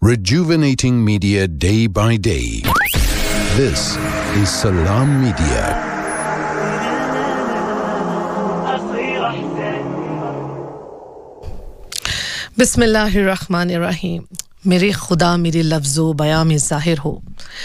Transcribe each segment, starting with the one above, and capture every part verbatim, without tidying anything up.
rejuvenating media day by day. This is Salam Media. बिस्मिल्लाहिर्रहमानिर्रहीम। मेरे खुदा मेरे लफ्ज़ो बयां में ज़ाहिर हो,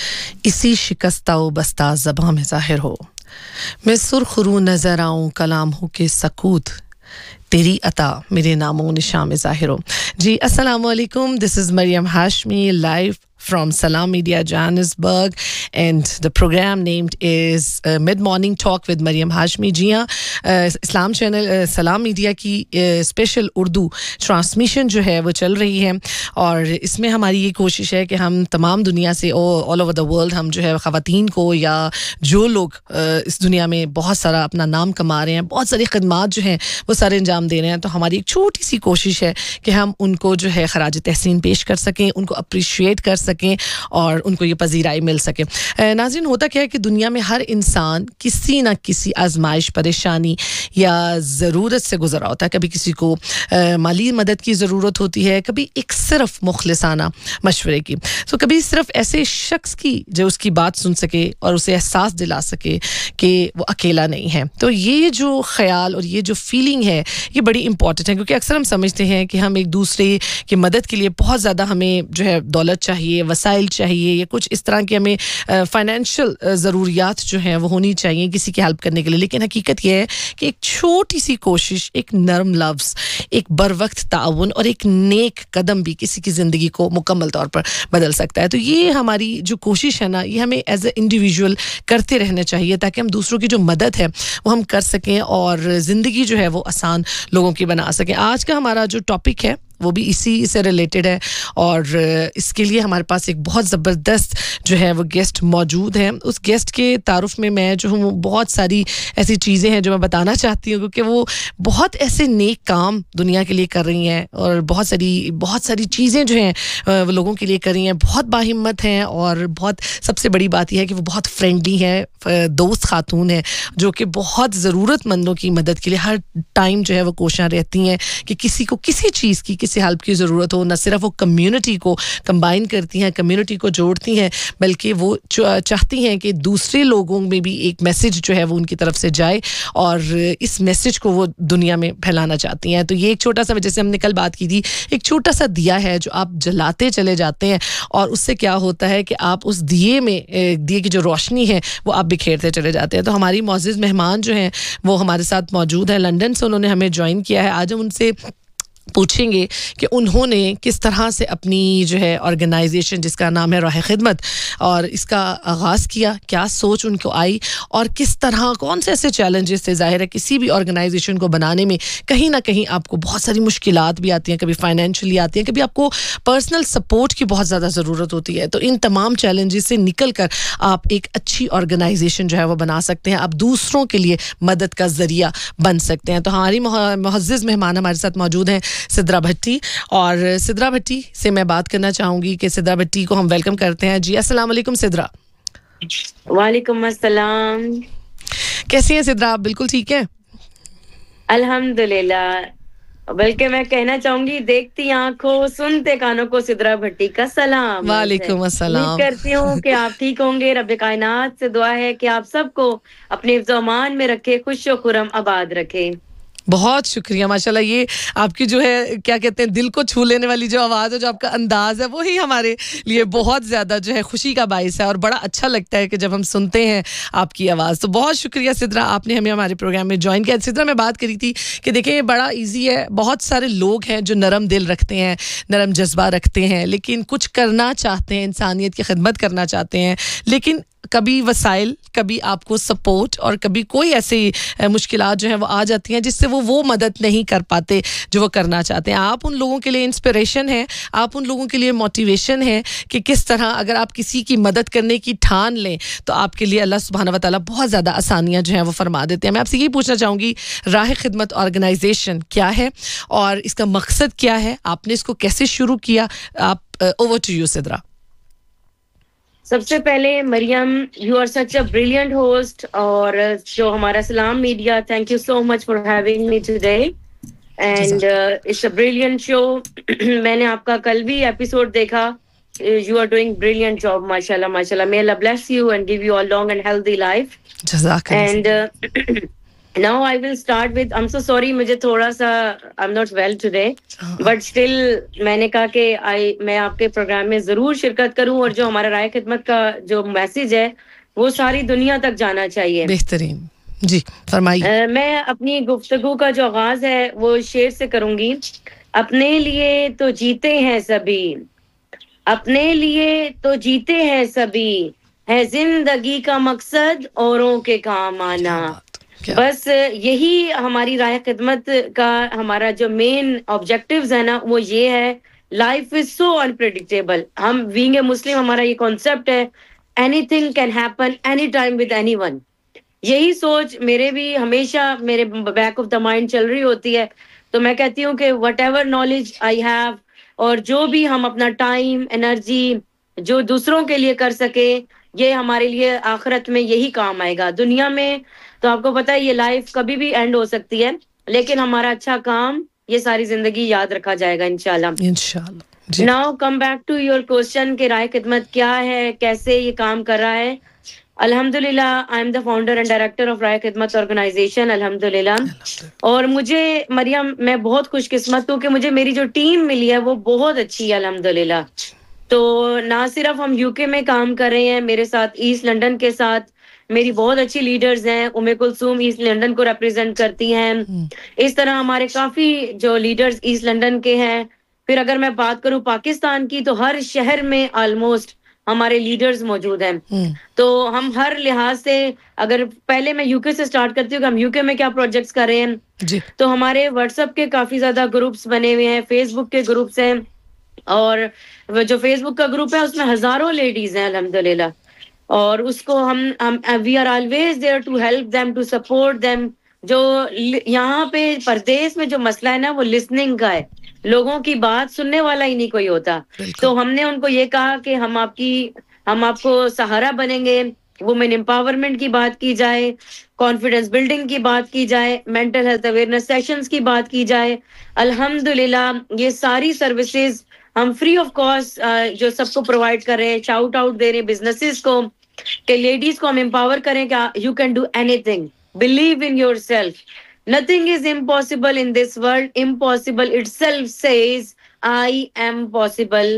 इसी शिकस्ता व बस्ता ज़बां में ज़ाहिर हो। मैं सुरखरू नज़र आऊँ कलाम हो के सकूत, तेरी अता मेरे नामो निशान में ज़ाहिर हो। जी अस्सलाम वालेकुम, this is Maryam Hashmi live from Salam Media Johannesburg, and the program named is uh, Mid Morning Talk with Mariam Hashmi. जी हाँ, इस्लाम चैनल सलाम मीडिया की स्पेशल उर्दू ट्रांसमिशन जो है वो चल रही है, और इसमें हमारी ये कोशिश है कि हम तमाम दुनिया से ऑल ओवर द वर्ल्ड हम जो है ख़वातीन को, या जो लोग इस दुनिया में बहुत सारा अपना नाम कमा रहे हैं, बहुत सारी खदमात जो हैं वो सारे अंजाम दे रहे हैं, तो हमारी एक छोटी सी कोशिश है कि हम उनको जो है खराज तहसीन पेश कर सकें, उनको अप्रिशिएट कर सकें और उनको ये पजीराई मिल सके। नाज़रीन, होता क्या है कि दुनिया में हर इंसान किसी ना किसी आजमाइश, परेशानी या ज़रूरत से गुजरा होता है। कभी किसी को माली मदद की ज़रूरत होती है, कभी एक सिर्फ मुखलिसाना मशवरे की, तो कभी सिर्फ ऐसे शख्स की जो उसकी बात सुन सके और उसे एहसास दिला सके कि वो अकेला नहीं है। तो ये जो ख्याल और ये जो फीलिंग है ये बड़ी इंपॉर्टेंट है, क्योंकि अक्सर हम समझते हैं कि हम एक दूसरे की मदद के लिए बहुत ज़्यादा हमें जो है दौलत चाहिए, वसाइल चाहिए, या कुछ इस तरह की हमें फाइनेंशियल ज़रूरियात जो हैं वो होनी चाहिए किसी की हेल्प करने के लिए। लेकिन हकीकत यह है कि एक छोटी सी कोशिश, एक नरम लफ्ज़, एक बर वक्त ताउन और एक नेक कदम भी किसी की ज़िंदगी को मुकम्मल तौर पर बदल सकता है। तो ये हमारी जो कोशिश है ना, ये हमें एज ए इंडिविजुअल करते रहना चाहिए, ताकि हम दूसरों की जो मदद है वो हम कर सकें और ज़िंदगी जो है वो आसान लोगों की बना सकें। आज का हमारा जो टॉपिक है वो भी इसी से रिलेटेड है, और इसके लिए हमारे पास एक बहुत ज़बरदस्त जो है वो गेस्ट मौजूद है। उस गेस्ट के तारुफ में मैं जो हूँ बहुत सारी ऐसी चीज़ें हैं जो मैं बताना चाहती हूँ, क्योंकि वो बहुत ऐसे नेक काम दुनिया के लिए कर रही हैं, और बहुत सारी बहुत सारी चीज़ें जो हैं वो लोगों के लिए कर रही हैं, बहुत बाहिम्मत हैं, और बहुत सबसे बड़ी बात यह है कि वो बहुत फ्रेंडली है, दोस्त खातून है, जो कि बहुत ज़रूरतमंदों की मदद के लिए हर टाइम जो है वो कोशिश रहती हैं कि किसी को किसी चीज़ की, किसी हेल्प की ज़रूरत हो। न सिर्फ वो कम्युनिटी को कंबाइन करती हैं, कम्युनिटी को जोड़ती हैं, बल्कि वो चाहती हैं कि दूसरे लोगों में भी एक मैसेज जो है वो उनकी तरफ से जाए, और इस मैसेज को वो दुनिया में फैलाना चाहती हैं। तो ये एक छोटा सा, जैसे हमने कल बात की थी, एक छोटा सा दिया है जो आप जलाते चले जाते हैं, और उससे क्या होता है कि आप उस दिए में, दिए की जो रोशनी है वो आप बिखेरते चले जाते हैं। तो हमारी मौजूद मेहमान जो हैं वो हमारे साथ मौजूद हैं, लंदन से उन्होंने हमें ज्वाइन किया है। आज हम उनसे पूछेंगे कि उन्होंने किस तरह से अपनी जो है ऑर्गेनाइजेशन जिसका नाम है राह खिदमत, और इसका आगाज़ किया, क्या सोच उनको आई, और किस तरह कौन से ऐसे चैलेंजेस थे। ज़ाहिर है किसी भी ऑर्गेनाइजेशन को बनाने में कहीं ना कहीं आपको बहुत सारी मुश्किलात भी आती हैं, कभी फाइनेंशियली आती हैं, कभी आपको पर्सनल सपोर्ट की बहुत ज़्यादा ज़रूरत होती है। तो इन तमाम चैलेंजेस से निकल कर आप एक अच्छी ऑर्गेनाइजेशन जो है वो बना सकते हैं, आप दूसरों के लिए मदद का ज़रिया बन सकते हैं। तो हमारी मुअज़्ज़ज़ मेहमान हमारे साथ मौजूद हैं सिद्रा भट्टी, और सिद्रा भट्टी से मैं बात करना चाहूंगी कि सिद्रा भट्टी को हम वेलकम करते हैं। जी अस्सलाम वालेकुम सिद्रा। वालेकुम अस्सलाम। कैसी हैं सिद्रा आप? बिल्कुल ठीक है अल्हम्दुलिल्लाह, बल्कि मैं कहना चाहूंगी देखती आंखों सुनते कानों को सिद्रा भट्टी का सलाम। वालेकुम अस्सलाम। उम्मीद करती हूँ कि आप ठीक होंगे। रब्बे कायनात से दुआ है कि आप सबको अपने हिफ्ज़-ओ-अमान में रखे, खुश व खुर्रम आबाद रखे। बहुत शुक्रिया माशाल्लाह। ये आपकी जो है क्या कहते हैं दिल को छू लेने वाली जो आवाज़ है, जो आपका अंदाज़ है, वही हमारे लिए बहुत ज़्यादा जो है खुशी का बाइस है, और बड़ा अच्छा लगता है कि जब हम सुनते हैं आपकी आवाज़। तो बहुत शुक्रिया सिद्रा, आपने हमें हमारे प्रोग्राम में ज्वाइन किया। सिद्रा, मैं बात करी थी कि देखें ये बड़ा ईजी है, बहुत सारे लोग हैं जो नरम दिल रखते हैं, नरम जज्बा रखते हैं, लेकिन कुछ करना चाहते हैं, इंसानियत की खिदमत करना चाहते हैं, लेकिन कभी वसाइल, कभी आपको सपोर्ट, और कभी कोई ऐसी मुश्किलात जो हैं वो आ जाती हैं जिससे वो वो मदद नहीं कर पाते जो वो करना चाहते हैं। आप उन लोगों के लिए इंस्पिरेशन हैं, आप उन लोगों के लिए मोटिवेशन है कि किस तरह अगर आप किसी की मदद करने की ठान लें तो आपके लिए अल्लाह सुब्हानहू व तआला बहुत ज़्यादा आसानियाँ जो हैं वो फरमा देते हैं। मैं आपसे यही पूछना चाहूँगी, राह खिदमत ऑर्गेनाइजेशन क्या है और इसका मकसद क्या है, आपने इसको कैसे शुरू किया? आप ओवर टू यू सिद्रा। सबसे पहले Maryam, you are such a brilliant host, और जो हमारा सलाम media, thank you so much for having me today, and it's a brilliant show. मैंने आपका कल भी एपिसोड देखा you are doing brilliant job, mashallah, mashallah. May Allah bless you and give you a long and healthy life. Jazakallah. And uh, now I will start with, I'm so sorry, मुझे थोड़ा सा, I'm not well today, but still मैंने कहा कि I मैं आपके programme में जरूर शिरकत करूं और जो हमारा राय खिदमत का जो मैसेज है वो सारी दुनिया तक जाना चाहिए. बेहतरीन, जी फरमाइए. मैं अपनी गुफ्तगू का जो आगाज है वो शेर से करूंगी. अपने लिए तो जीते हैं सभी, अपने लिए तो जीते हैं सभी, है जिंदगी का मकसद औरों के काम आना. बस यही हमारी राय खिदमत का हमारा जो मेन ऑब्जेक्टिव्स है ना वो ये है. Life is so unpredictable. हम बीइंग ए मुस्लिम हमारा ये कॉन्सेप्ट है, anything can happen any time with anyone. यही सोच मेरे भी हमेशा मेरे बैक ऑफ द माइंड चल रही होती है. तो मैं कहती हूँ कि what ever knowledge I have और जो भी हम अपना टाइम एनर्जी जो दूसरों के लिए कर सके ये हमारे लिए आखिरत में यही काम आएगा. दुनिया में तो आपको पता है ये लाइफ कभी भी एंड हो सकती है, लेकिन हमारा अच्छा काम ये सारी जिंदगी याद रखा जाएगा इंशाल्लाह. इंशाल्लाह. Now come back to your question कि राय खिदमत क्या है, कैसे ये काम कर रहा है. अल्हम्दुलिल्लाह I am the founder and director of राय खिदमत ऑर्गेनाइजेशन. अल्हम्दुलिल्लाह. और मुझे मरियम मैं बहुत खुशकिस्मत हूँ कि मुझे मेरी जो टीम मिली है वो बहुत अच्छी है अल्हम्दुलिल्लाह. तो ना सिर्फ हम यूके में काम कर रहे हैं, मेरे साथ ईस्ट लंदन के साथ मेरी बहुत अच्छी लीडर्स हैं. उम्मे कुलसूम ईस्ट लंदन को रिप्रेजेंट करती हैं. इस तरह हमारे काफी जो लीडर्स ईस्ट लंदन के हैं. फिर अगर मैं बात करूं पाकिस्तान की तो हर शहर में ऑलमोस्ट हमारे लीडर्स मौजूद हैं. तो हम हर लिहाज से, अगर पहले मैं यूके से स्टार्ट करती हूँ कि हम यूके में क्या प्रोजेक्ट्स कर रहे हैं जी. तो हमारे व्हाट्सएप के काफी ज्यादा ग्रुप्स बने हुए हैं, फेसबुक के ग्रुप्स हैं, और जो फेसबुक का ग्रुप है उसमें हजारों लेडीज हैं अल्हम्दुलिल्लाह. और उसको हम हम we are always there to help them, to support them. जो यहाँ पे परदेश में जो मसला है ना वो लिसनिंग का है. लोगों की बात सुनने वाला ही नहीं कोई होता. तो हमने उनको ये कहा कि हम आपकी हम आपको सहारा बनेंगे. वुमेन एम्पावरमेंट की बात की जाए, कॉन्फिडेंस बिल्डिंग की बात की जाए, मेंटल हेल्थ अवेयरनेस सेशंस की बात की जाए. अल्हम्दुलिल्लाह ये सारी सर्विसेज हम फ्री ऑफ कॉस्ट जो सबको प्रोवाइड कर रहे हैं. शाउट आउट दे रहे हैं बिजनेसेस को कि लेडीज को हम एम्पावर करें कि you can do anything, believe in yourself. Nothing is impossible in this world. Impossible itself says, I am possible.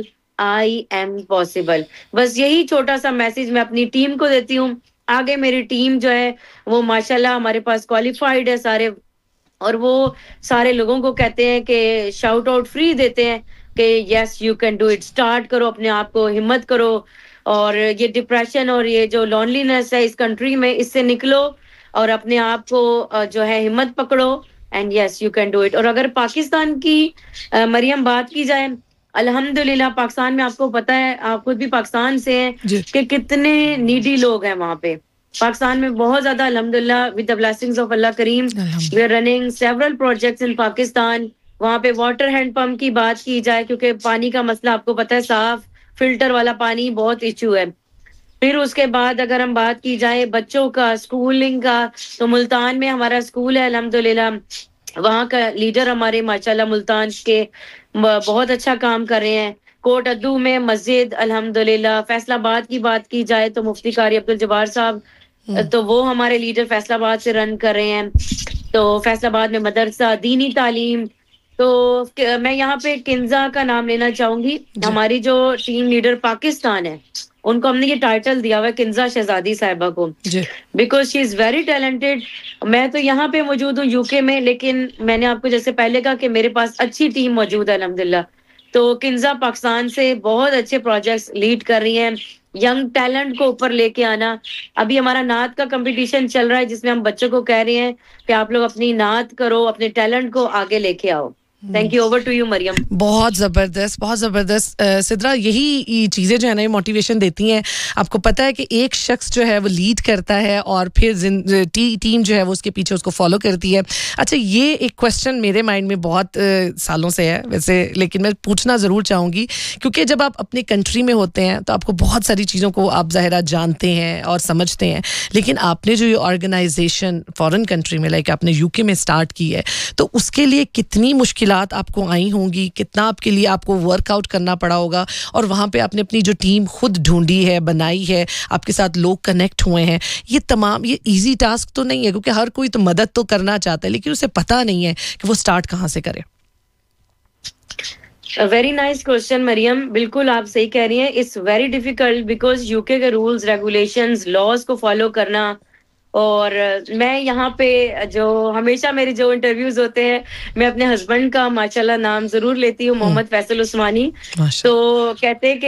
I am possible. बस यही छोटा सा मैसेज मैं अपनी टीम को देती हूँ. आगे मेरी टीम जो है वो माशाल्लाह हमारे पास क्वालिफाइड है सारे, और वो सारे लोगों को कहते हैं कि शाउट आउट फ्री देते हैं कि yes you can do it. Start करो, अपने आप को हिम्मत करो, और ये डिप्रेशन और ये जो लॉनलीनेस है इस कंट्री में, इससे निकलो और अपने आप को जो है हिम्मत पकड़ो. And yes you can do it. और अगर पाकिस्तान की मरियम बात की जाए, अल्हम्दुलिल्लाह पाकिस्तान में आपको पता है, आप खुद भी पाकिस्तान से हैं, कि कितने नीडी लोग हैं वहाँ पे. पाकिस्तान में बहुत ज्यादा अल्हम्दुलिल्लाह with the blessings of Allah Karim we are running several projects in Pakistan. वहाँ पे वाटर हैंड पंप की बात की जाए, क्योंकि पानी का मसला आपको पता है, साफ फिल्टर वाला पानी बहुत इशू है. फिर उसके बाद अगर हम बात की जाए बच्चों का स्कूलिंग का, तो मुल्तान में हमारा स्कूल है अल्हम्दुलिल्लाह. वहाँ का लीडर हमारे माशाल्लाह मुल्तान के बहुत अच्छा काम कर रहे हैं. कोट अद्दू में मस्जिद अल्हम्दुलिल्लाह. फैसलाबाद की बात की जाए तो मुफ्ती कारी अब्दुल जब्बार साहब, तो वो हमारे लीडर फैसलाबाद से रन कर रहे हैं. तो फैसलाबाद में मदरसा, दीनी तालीम. तो मैं यहाँ पे किंजा का नाम लेना चाहूंगी. हमारी जो टीम लीडर पाकिस्तान है उनको हमने ये टाइटल दिया हुआ है किंजा शहजादी साहिबा को, because she is very talented. मैं तो यहाँ पे मौजूद हूँ यूके में, लेकिन मैंने आपको जैसे पहले कहा कि मेरे पास अच्छी टीम मौजूद है अल्हम्दुलिल्लाह. तो किंजा पाकिस्तान से बहुत अच्छे प्रोजेक्ट्स लीड कर रही हैं. यंग टैलेंट को ऊपर लेके आना. अभी हमारा नात का कंपटीशन चल रहा है जिसमें हम बच्चों को कह रहे हैं कि आप लोग अपनी नात करो, अपने टैलेंट को आगे लेके आओ. Thank you. Over to you Maryam. बहुत ज़बरदस्त, बहुत ज़बरदस्त. सिद्रा, यही चीज़ें जो है ना ये मोटिवेशन देती हैं. आपको पता है कि एक शख्स जो है वो लीड करता है और फिर टी, टीम जो है वो उसके पीछे उसको फॉलो करती है. अच्छा, ये एक क्वेश्चन मेरे माइंड में बहुत uh, सालों से है वैसे, लेकिन मैं पूछना ज़रूर चाहूँगी, क्योंकि जब आप अपने कंट्री में होते हैं तो आपको बहुत सारी चीज़ों को आप ज़ाहिरा जानते हैं और समझते हैं, लेकिन आपने जो ये ऑर्गेनाइजेशन फॉरेन कंट्री में लाइक आपने यूके में स्टार्ट की है, तो उसके लिए कितनी मुश्किल मुश्किलात आपको आई होंगी, कितना आपके लिए आपको वर्कआउट करना पड़ा होगा, और वहाँ पे आपने अपनी जो टीम खुद ढूंढी है, बनाई है, आपके साथ लोग कनेक्ट हुए हैं, ये तमाम ये इजी टास्क तो नहीं है, क्योंकि हर कोई तो मदद तो करना चाहता है लेकिन उसे पता नहीं है कि वो स्टार्ट कहाँ से करे। वेरी नाइस क्वेश्चन मरियम, बिल्कुल आप सही कह रही हैं। It's very difficult because UK के रूल्स रेगुलेशंस लॉज को फॉलो करना, और मैं यहाँ पे जो हमेशा मेरे जो इंटरव्यूज होते हैं मैं अपने हस्बैंड का माशाल्लाह नाम जरूर लेती हूँ, मोहम्मद फैसल उस्मानी। तो कहते हैं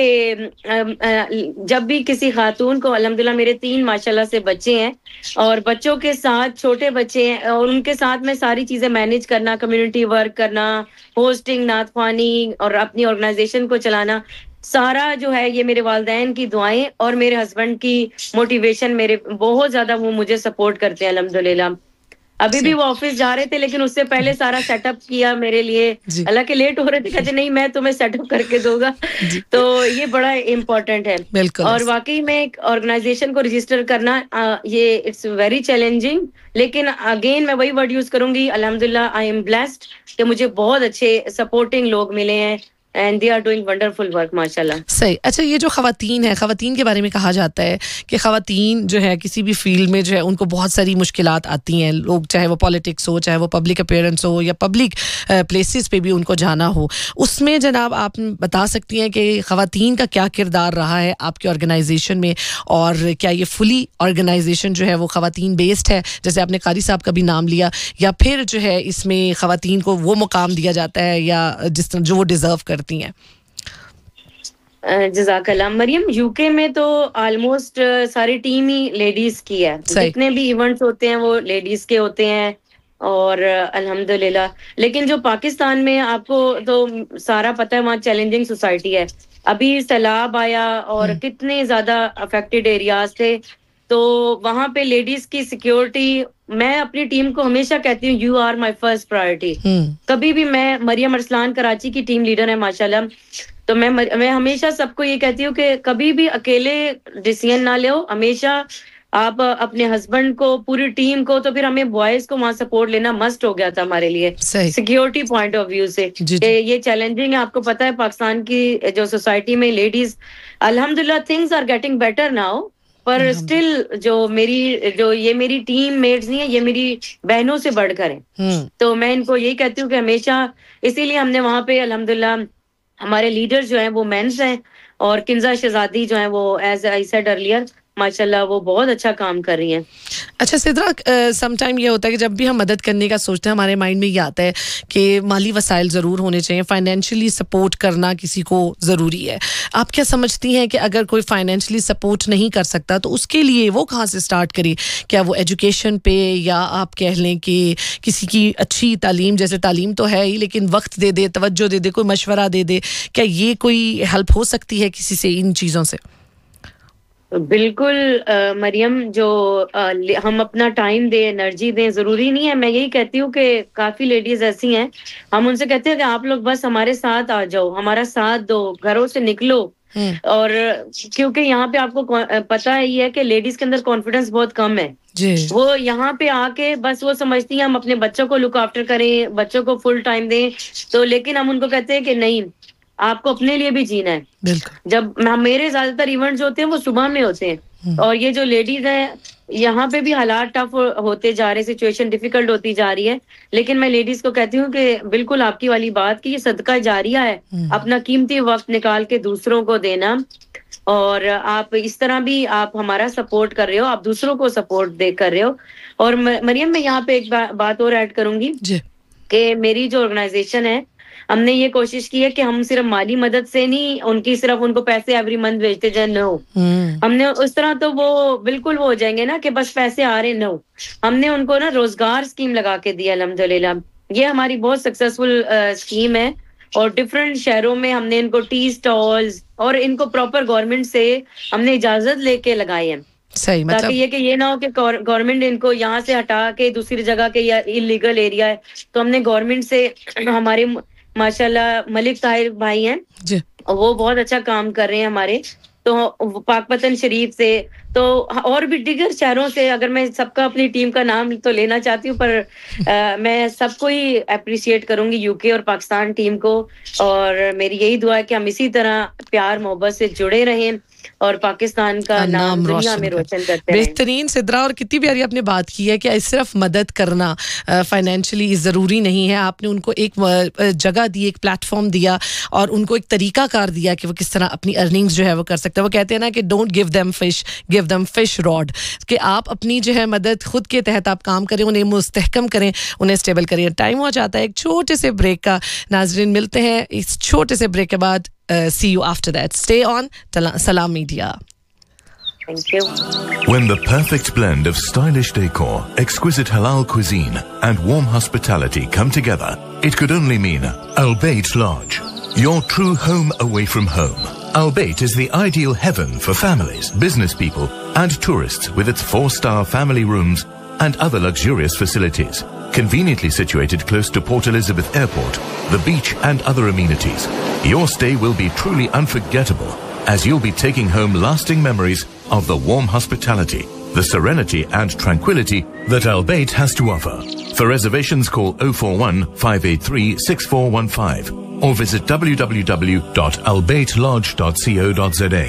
कि जब भी किसी खातून को, अल्हम्दुलिल्लाह मेरे तीन माशाल्लाह से बच्चे हैं और बच्चों के साथ छोटे बच्चे हैं और उनके साथ में सारी चीजें मैनेज करना, कम्युनिटी वर्क करना, होस्टिंग, नात ख्वानी और अपनी ऑर्गेनाइजेशन को चलाना, सारा जो है ये मेरे वालिदैन की दुआएं और मेरे हस्बैंड की मोटिवेशन, मेरे बहुत ज्यादा वो मुझे सपोर्ट करते हैं अल्हम्दुलिल्लाह। अभी भी वो ऑफिस जा रहे थे लेकिन उससे पहले सारा सेटअप किया मेरे लिए, हालांकि लेट हो रहे थे, कहते नहीं मैं तुम्हें सेटअप करके दूंगा। तो ये बड़ा इम्पोर्टेंट है। और वाकई में एक ऑर्गेनाइजेशन को रजिस्टर करना आ, ये इट्स वेरी चैलेंजिंग, लेकिन अगेन मैं वही वर्ड यूज करूंगी, अल्हम्दुलिल्लाह आई एम ब्लेस्ड कि मुझे बहुत अच्छे सपोर्टिंग लोग मिले हैं and they are doing wonderful work माशाल्लाह। सही। अच्छा, ये जो ख़वातीन है, ख़वातीन के बारे में कहा जाता है कि ख़वातीन जो है किसी भी फील्ड में जो है उनको बहुत सारी मुश्किलात आती हैं, लोग चाहे वो पॉलिटिक्स हो, चाहे वो पब्लिक अपीयरेंस हो या पब्लिक प्लेसेस पे भी उनको जाना हो, उसमें जनाब आप बता सकती हैं कि ख़वातीन का क्या किरदार रहा है आपके ऑर्गेनाइजेशन में, और क्या ये फुली ऑर्गेनाइजेशन जो है वो ख़वातीन बेस्ड है, जैसे आपने कारी साहब का भी नाम लिया, या फिर जो है इसमें ख़वातीन को वो मुकाम दिया जाता है या जिस तरह जो वो डिज़र्व करती हैं? जज़ाकल्लाह मरियम, यूके में तो ऑलमोस्ट सारी टीम ही लेडीज की है, जितने भी इवेंट्स होते हैं वो लेडीज के होते हैं और अल्हम्दुलिल्लाह। लेकिन जो पाकिस्तान में आपको तो सारा पता है, वहाँ चैलेंजिंग सोसाइटी है। अभी सैलाब आया और कितने ज्यादा अफेक्टेड एरियाज थे, तो वहां पे लेडीज की सिक्योरिटी, मैं अपनी टीम को हमेशा कहती हूँ you are my first priority. कभी भी मैं, मरियम अरसलान कराची की टीम लीडर है माशाल्लाह, तो मैं मैं हमेशा सबको ये कहती हूँ कि कभी भी अकेले डिसीजन ना लो, हमेशा आप अपने हस्बैंड को, पूरी टीम को, तो फिर हमें बॉयज को वहाँ सपोर्ट लेना मस्ट हो गया था हमारे लिए सिक्योरिटी पॉइंट ऑफ व्यू से। जी जी। ये चैलेंजिंग है, आपको पता है पाकिस्तान की जो सोसाइटी में लेडीज, अल्हम्दुलिल्लाह things are getting better now, पर स्टिल जो मेरी जो ये मेरी टीम मेट्स नहीं है, ये मेरी बहनों से बढ़कर है। तो मैं इनको यही कहती हूँ कि हमेशा, इसीलिए हमने वहाँ पे अल्हम्दुलिल्लाह हमारे लीडर जो हैं वो मेंस हैं, और किंजा शहजादी जो हैं वो एज आई सेड अर्लियर माशाल्लाह वो बहुत अच्छा काम कर रही हैं। अच्छा सिद्रा, सम टाइम ये होता है कि जब भी हम मदद करने का सोचते हैं हमारे माइंड में ये आता है कि माली वसाइल ज़रूर होने चाहिए, फाइनेंशियली सपोर्ट करना किसी को ज़रूरी है। आप क्या समझती हैं कि अगर कोई फाइनेंशियली सपोर्ट नहीं कर सकता तो उसके लिए वो कहाँ से स्टार्ट करे? क्या वो एजुकेशन पे, या आप कह लें कि किसी की अच्छी तालीम, जैसे तालीम तो है ही लेकिन वक्त दे दे, तवज्जो दे दे, कोई मशवरा दे दे, क्या ये कोई हेल्प हो सकती है किसी से इन चीज़ों से? बिल्कुल मरियम, जो आ, हम अपना टाइम दें, एनर्जी दें, जरूरी नहीं है। मैं यही कहती हूँ कि काफी लेडीज ऐसी हैं, हम उनसे कहते हैं कि आप लोग बस हमारे साथ आ जाओ, हमारा साथ दो, घरों से निकलो। और क्योंकि यहाँ पे आपको पता है ये है कि लेडीज के अंदर कॉन्फिडेंस बहुत कम है जी। वो यहाँ पे आके बस वो समझती हैं हम अपने बच्चों को लुक आफ्टर करें, बच्चों को फुल टाइम दें, तो लेकिन हम उनको कहते हैं कि नहीं, आपको अपने लिए भी जीना है। जब मेरे ज्यादातर इवेंट्स होते हैं वो सुबह में होते हैं, और ये जो लेडीज हैं यहाँ पे भी हालात टफ होते जा रहे, सिचुएशन डिफिकल्ट होती जा रही है, लेकिन मैं लेडीज को कहती हूँ कि बिल्कुल आपकी वाली बात की ये सदका जारिया है, अपना कीमती वक्त निकाल के दूसरों को देना, और आप इस तरह भी आप हमारा सपोर्ट कर रहे हो, आप दूसरों को सपोर्ट दे कर रहे हो। और मरियम, मैं यहाँ पे एक बा, बात और ऐड करूंगी कि मेरी जो ऑर्गेनाइजेशन है, हमने ये कोशिश की है कि हम सिर्फ माली मदद से नहीं उनकी सिर्फ उनको पैसे एवरी मंथ भेजते जाए, नो। हमने उस तरह तो वो बिल्कुल वो हो जाएंगे ना कि बस पैसे आ रहे, नो। हमने उनको ना रोजगार स्कीम लगा के दी अल्हम्दुलिल्लाह, ये हमारी बहुत सक्सेसफुल स्कीम है, और डिफरेंट शहरों में हमने इनको टी स्टॉल्स और इनको प्रॉपर गवर्नमेंट से हमने इजाजत लेके लगाए हैं। सही, मतलब ताकि ये कि ये ना हो कि गवर्नमेंट इनको यहाँ से हटा के दूसरी जगह के, या इलीगल एरिया है, तो हमने गवर्नमेंट से, हमारे माशाल्लाह मलिक ताहिर भाई हैं जी, वो बहुत अच्छा काम कर रहे हैं हमारे, तो पाकपतन शरीफ से, तो और भी दीगर शहरों से, अगर मैं सबका अपनी टीम का नाम तो लेना चाहती हूँ, पर आ, मैं सबको ही अप्रिशिएट करूंगी, यूके और पाकिस्तान टीम को, और मेरी यही दुआ है कि हम इसी तरह प्यार मोहब्बत से जुड़े रहें और पाकिस्तान का नाम, नाम दुनिया में रोशन करते हैं। बेहतरीन सिद्रा, और कितनी प्यारी आपने बात की है कि सिर्फ मदद करना फाइनेंशियली ज़रूरी नहीं है, आपने उनको एक जगह दी, एक प्लेटफॉर्म दिया और उनको एक तरीकाकार दिया कि वो किस तरह अपनी अर्निंग्स जो है वो कर सकते हैं। वो कहते हैं ना कि don't give them fish, give them fish rod, कि आप अपनी जो है मदद खुद के तहत आप काम करें, उन्हें मुस्तहकम करें, उन्हें स्टेबल करें। टाइम हो जाता है एक छोटे से ब्रेक का, नाजरीन मिलते हैं इस छोटे से ब्रेक के बाद। Uh, see you after that. Stay on Salam Media. Thank you. When the perfect blend of stylish decor, exquisite halal cuisine, and warm hospitality come together, it could only mean Al Bayt Lodge, your true home away from home. Al Bayt is the ideal heaven for families, business people, and tourists with its four-star family rooms and other luxurious facilities. Conveniently situated close to Port Elizabeth Airport, the beach and other amenities, your stay will be truly unforgettable as you'll be taking home lasting memories of the warm hospitality, the serenity and tranquility that Al Bayt has to offer. For reservations, call oh four one, five eight three, six four one five or visit w w w dot al bayt lodge dot co dot z a.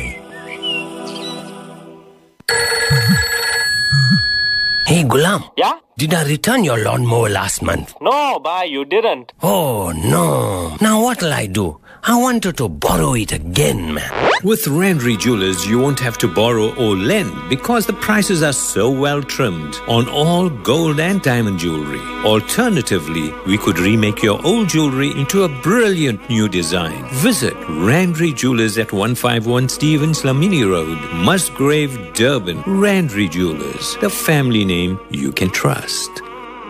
Hey, Gulam. Yeah? Did I return your lawnmower last month? No, bye, you didn't. Oh, no. Now what'll I do? I wanted to borrow it again, man. With Randry Jewelers, you won't have to borrow or lend because the prices are so well trimmed on all gold and diamond jewelry. Alternatively, we could remake your old jewelry into a brilliant new design. Visit Randry Jewelers at one fifty-one Stevens Lamini Road, Musgrave, Durban. Randry Jewelers, the family name you can trust.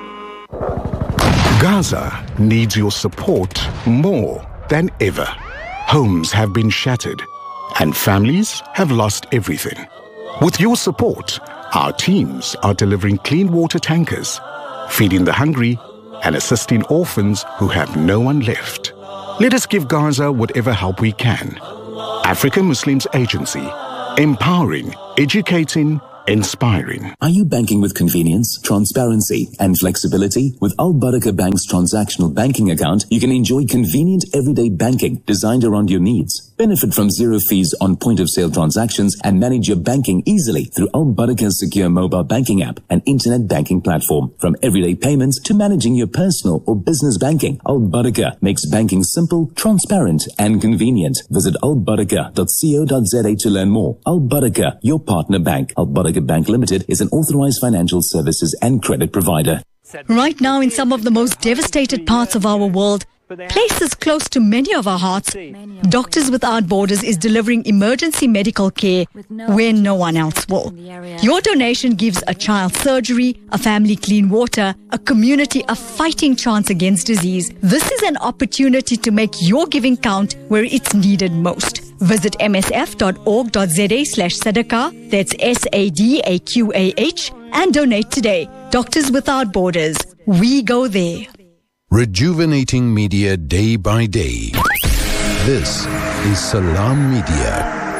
Gaza needs your support more than ever. Homes have been shattered and families have lost everything. With your support, our teams are delivering clean water tankers, feeding the hungry and assisting orphans who have no one left. Let us give Gaza whatever help we can. African Muslims Agency, empowering, educating, inspiring. Are you banking with convenience, transparency, and flexibility? With Al Barakah Bank's transactional banking account, you can enjoy convenient everyday banking designed around your needs. Benefit from zero fees on point-of-sale transactions and manage your banking easily through Al Barakah's secure mobile banking app and internet banking platform. From everyday payments to managing your personal or business banking, Al Barakah makes banking simple, transparent, and convenient. Visit al barakah dot co dot z a to learn more. Al Barakah, your partner bank. Al Barakah Bank Limited is an authorized financial services and credit provider. Right now, in some of the most devastated parts of our world, places close to many of our hearts, Doctors Without Borders is delivering emergency medical care where no one else will. Your donation gives a child surgery, a family clean water, a community a fighting chance against disease. This is an opportunity to make your giving count where it's needed most. Visit m s f dot org dot z a slash sadaqah, that's S A D A Q A H, and donate today. Doctors Without Borders. We go there. Rejuvenating media day by day. This is Salam Media.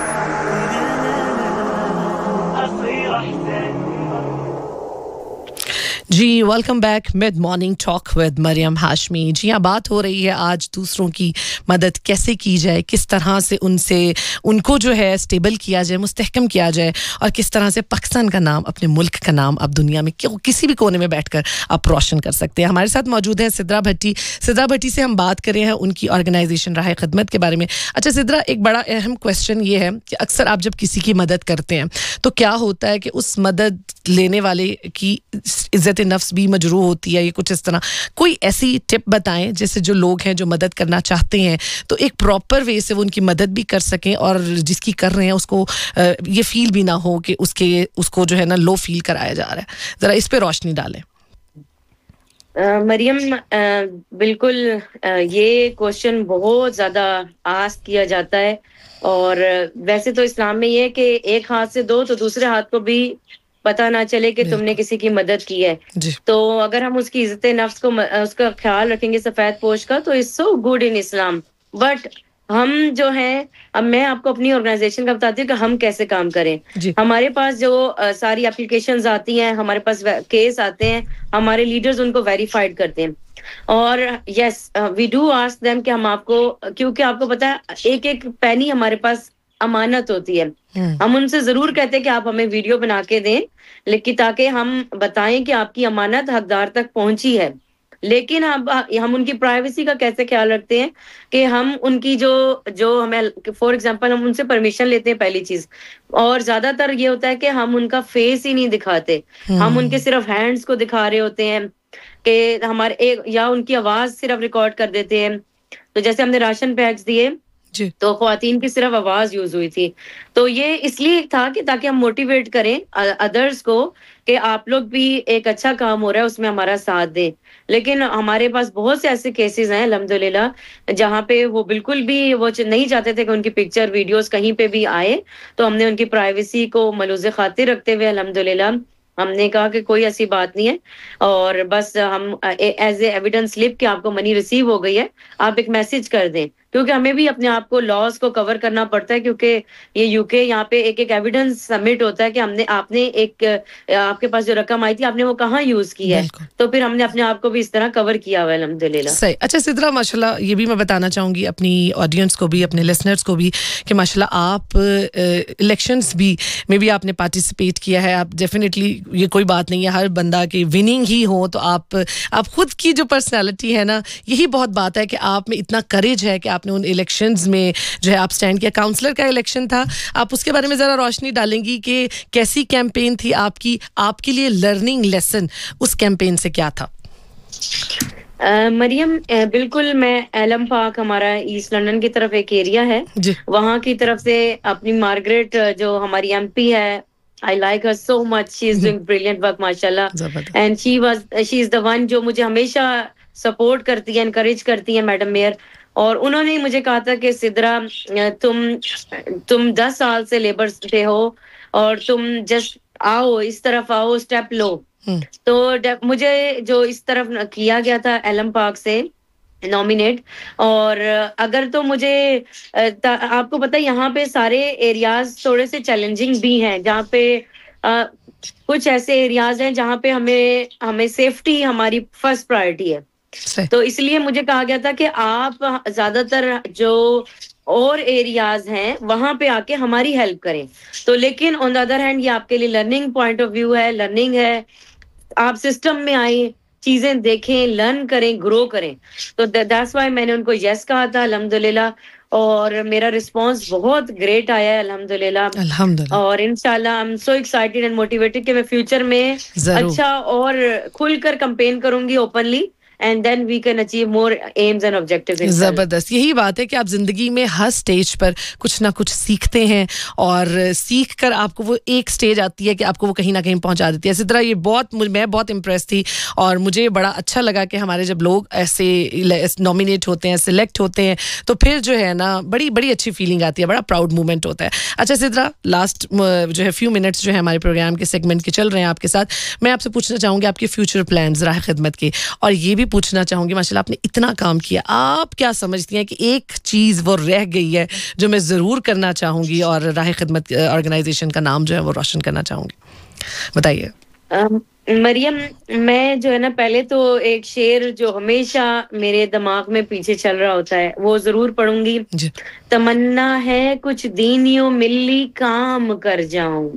Ji welcome back mid morning talk with Maryam Hashmi. जी हाँ, बात हो रही है आज दूसरों की मदद कैसे की जाए, किस तरह से उनसे उनको जो है स्टेबल किया जाए, मुस्तहकम किया जाए, और किस तरह से पाकिस्तान का नाम, अपने मुल्क का नाम आप दुनिया में क्यों किसी भी कोने में बैठकर आप रोशन कर सकते हैं। हमारे साथ मौजूद है सिद्रा भट्टी। सिद्रा भट्टी से हम बात कर रहे हैं उनकी ऑर्गेनाइजेशन राह खिदमत के बारे में। अच्छा सिद्रा, एक बड़ा अहम क्वेश्चन ये है कि अक्सर आप जब किसी की मदद करते हैं तो क्या होता है कि उस मदद लेने वाले की इज्जत नफ्स भी मजरूह होती है, ये कुछ इस तरह कोई ऐसी टिप बताएं जिससे जो लोग हैं जो मदद करना चाहते हैं तो एक प्रॉपर वे से वो उनकी मदद भी कर सकें और जिसकी कर रहे हैं उसको ये फील भी ना हो कि उसके उसको जो है ना लो फील कराया जा रहा है। जरा इस पे रोशनी डालें। मरियम, बिल्कुल ये क्वेश्चन बहुत ज्यादा आस्क किया जाता है, और वैसे तो इस्लाम में ये है कि एक हाथ से दो तो दूसरे हाथ को भी पता ना चले कि तुमने किसी की मदद की है। तो अगर हम उसकी इज्जत नफ्स को उसका ख्याल रखेंगे सफेद पोश का, तो it's so good in Islam. But हम जो हैं, अब मैं आपको अपनी ऑर्गेनाइजेशन का बताती हूँ कि हम कैसे काम करें। हमारे पास जो uh, सारी एप्लीकेशंस आती हैं, हमारे पास केस आते हैं, हमारे लीडर्स उनको वेरीफाइड करते हैं और yes we do ask them कि हम आपको, क्योंकि आपको पता है एक एक पैनी हमारे पास अमानत होती है। हम उनसे जरूर कहते हैं कि आप हमें वीडियो बना के दें, लेकिन ताकि हम बताएं कि आपकी अमानत हकदार तक पहुंची है। लेकिन अब हम उनकी प्राइवेसी का कैसे ख्याल रखते हैं कि हम उनकी जो जो हमें फॉर एग्जांपल हम उनसे परमिशन लेते हैं पहली चीज, और ज्यादातर ये होता है कि हम उनका फेस ही नहीं दिखाते, हम उनके सिर्फ हैंड्स को दिखा रहे होते हैं कि हमारे एक, या उनकी आवाज सिर्फ रिकॉर्ड कर देते हैं। तो जैसे हमने राशन पैक्स दिए तो ख्वातीन की सिर्फ आवाज यूज हुई थी, तो ये इसलिए था कि ताकि हम मोटिवेट करें अदर्स को कि आप लोग भी एक अच्छा काम हो रहा है उसमें हमारा साथ दें। लेकिन हमारे पास बहुत से ऐसे केसेस हैं अल्हम्दुलिल्लाह जहाँ पे वो बिल्कुल भी वो नहीं चाहते थे कि उनकी पिक्चर वीडियोस कहीं पे भी आए, तो हमने उनकी प्राइवेसी को मलूज़े खातिर रखते हुए अल्हम्दुलिल्लाह हमने कहा कि कोई ऐसी बात नहीं है, और बस हम एज ए एविडेंस स्लिप कि आपको मनी रिसीव हो गई है, आप एक मैसेज कर दें, क्योंकि हमें भी अपने आप को लॉस को कवर करना पड़ता है, क्योंकि ये यूके यहाँ पे एक एक एविडेंस सबमिट होता है कि हमने आपने एक आपके पास जो रकम आई थी आपने वो कहाँ यूज की है, तो फिर हमने अपने आप को भी इस तरह कवर किया हुआ है अल्हम्दुलिल्लाह। सही। अच्छा सिद्रा, माशाल्लाह ये भी मैं बताना चाहूँगी अपनी ऑडियंस को भी, अपने लिसनर्स को भी कि माशाल्लाह आप इलेक्शंस भी में भी आपने पार्टिसिपेट किया है। आप डेफिनेटली, ये कोई बात नहीं है हर बंदा की विनिंग ही हो, तो आप आप खुद की जो पर्सनालिटी है ना, यही बहुत बात है कि आप में इतना करेज है कि आपने उन इलेक्शंस में जो है आप स्टैंड किया। काउंसलर का इलेक्शन था, आप उसके बारे में ज़रा रोशनी डालेंगी कि कैसी कैंपेन थी आपकी, आपके लिए लर्निंग लेसन उस कैंपेन से क्या था? Uh, मरियम uh, बिल्कुल, मैं एलम पार्क हमारा ईस्ट लंदन की तरफ एक एरिया है, वहाँ की तरफ से अपनी मार्गरेट जो हमारी एमपी है, I like her so much. She is doing brilliant work, mashallah. And she was, she is the one जो मुझे हमेशा सपोर्ट करती है, encourage करती है मैडम मेयर। और उन्होंने मुझे कहा था कि सिद्रा तुम तुम दस साल से लेबर पे हो और तुम जस्ट आओ, इस तरफ आओ, स्टेप लो। तो मुझे जो इस तरफ किया गया था एलम पार्क से नॉमिनेट, और अगर तो मुझे आपको पता है यहाँ पे सारे एरियाज थोड़े से चैलेंजिंग भी हैं, जहाँ पे आ, कुछ ऐसे एरियाज हैं जहाँ पे हमें हमें सेफ्टी हमारी फर्स्ट प्रायोरिटी है। तो इसलिए मुझे कहा गया था कि आप ज्यादातर जो और एरियाज हैं वहां पे आके हमारी हेल्प करें। तो लेकिन ऑन द अदर हैंड ये आपके लिए लर्निंग पॉइंट ऑफ व्यू है, लर्निंग है, आप सिस्टम में आए, चीजें देखें, लर्न करें, ग्रो करें। तो दैट्स व्हाई मैंने उनको यस कहा था अल्हम्दुलिल्लाह, और मेरा रिस्पांस बहुत ग्रेट आया है अल्हम्दुलिल्लाह अल्हम्दुलिल्लाह। और इंशाल्लाह I am so excited and motivated कि मैं फ्यूचर में अच्छा और खुलकर कैंपेन करूंगी openly, and then we can achieve more aims and objectives. जबरदस्त, यही बात है कि आप जिंदगी में हर स्टेज पर कुछ ना कुछ सीखते हैं, और सीख कर आपको वो एक स्टेज आती है कि आपको वो कहीं ना कहीं पहुंचा देती है। इसी तरह ये बहुत, मैं बहुत इम्प्रेस थी और मुझे बड़ा अच्छा लगा कि हमारे जब लोग ऐसे नॉमिनेट होते हैं, सिलेक्ट होते हैं, तो फिर जो है ना बड़ी बड़ी अच्छी फीलिंग आती है, बड़ा प्राउड मोमेंट होता है। अच्छा सिद्रा, लास्ट जो है फ्यू मिनट्स जो है हमारे प्रोग्राम के सेगमेंट के चल रहे हैं आपके साथ, मैं आपसे पूछना चाहूँगी आपके फ्यूचर प्लान्स राह खिदमत के, और ये भी पूछना चाहूंगी माशाल्लाह आपने इतना काम किया, आप क्या समझती हैं कि एक चीज वो रह गई है जो मैं जरूर करना चाहूंगी और राह खिदमत ऑर्गेनाइजेशन का नाम जो है वो रोशन करना चाहूंगी? बताइए। मरियम, मैं जो है ना पहले तो एक शेर जो हमेशा मेरे दिमाग में पीछे चल रहा होता है वो जरूर पढ़ूंगी। तमन्ना है कुछ दीनियों मिल्ली काम कर जाऊं,